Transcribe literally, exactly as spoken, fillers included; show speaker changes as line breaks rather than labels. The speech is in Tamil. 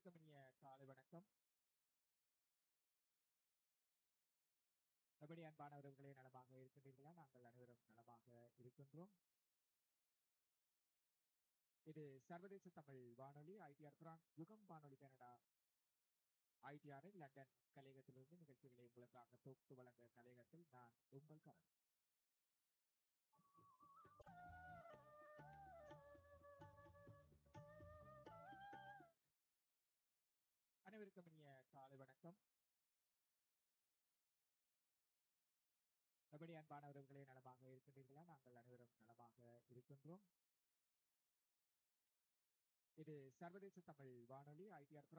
அனைவருக்கும் இனிய காலை வணக்கம். எப்படி அன்பானவர்களே நலமாக இருக்கின்றீர்களா? நாங்கள் அனைவரும் நலமாக இருக்கின்றோம். இது சர்வதேச தமிழ் வானொலி ஐடிஆர் பிரான்ஸ் யுகம் வானொலி கனடா ஐடிஆரில் லண்டன் கலையகத்திலிருந்து நிகழ்ச்சிகளை உங்களுக்காக தொகுத்து வழங்க கலையகத்தில் நான் உங்கள் கரண். அனைவருக்கும் இனிய காலை வணக்கம். எப்படி அன்பானவர்களே நலமாக இருக்கின்றீர்களா? நாங்கள் அனைவரும் நலமாக இருக்கின்றோம். இது சர்வதேச தமிழ் வானொலி ஐடிஆர்